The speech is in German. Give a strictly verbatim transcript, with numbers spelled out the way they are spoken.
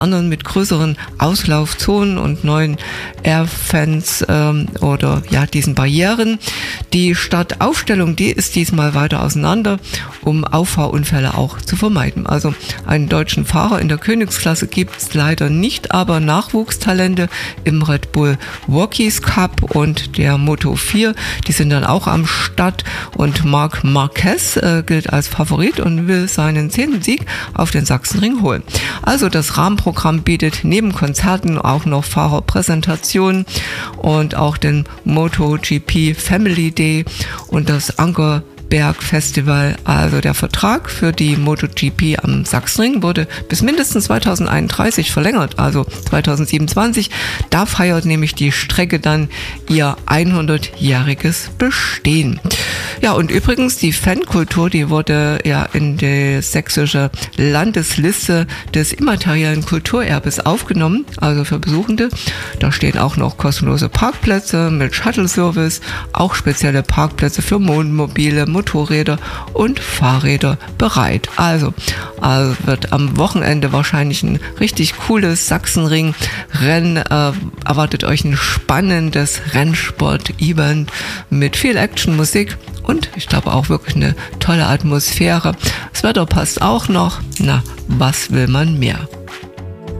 anderen mit größeren Auslaufzonen und neuen Airfans ähm, oder ja diesen Barrieren. Die Startaufstellung, die ist diesmal weiter auseinander, um Auffahrunfälle auch zu vermeiden. Also einen deutschen Fahrer in der Königsklasse gibt es leider nicht, aber Nachwuchstalente im Red Bull Rockies Cup und der Moto vier, die sind dann auch am Start, und Marc Marquez äh, gilt als Favorit und will seinen zehnten Sieg auf den Sachsenring holen. Also das Rahmenprogramm Programm bietet neben Konzerten auch noch Fahrerpräsentationen und auch den MotoGP Family Day und das Ankerberg Festival. Also der Vertrag für die MotoGP am Sachsenring wurde bis mindestens zweitausendeinunddreißig verlängert, also zweitausendsiebenundzwanzig. Da feiert nämlich die Strecke dann ihr hundertjähriges Bestehen. Ja, und übrigens, die Fankultur, die wurde ja in die sächsische Landesliste des immateriellen Kulturerbes aufgenommen, also für Besuchende. Da stehen auch noch kostenlose Parkplätze mit Shuttle-Service, auch spezielle Parkplätze für Wohnmobile, Motorräder und Fahrräder bereit. Also, also wird am Wochenende wahrscheinlich ein richtig cooles Sachsenring-Rennen. Äh, erwartet euch ein spannendes Rennsport-Event mit viel Action, Musik und ich glaube auch wirklich eine tolle Atmosphäre. Das Wetter passt auch noch. Na, was will man mehr?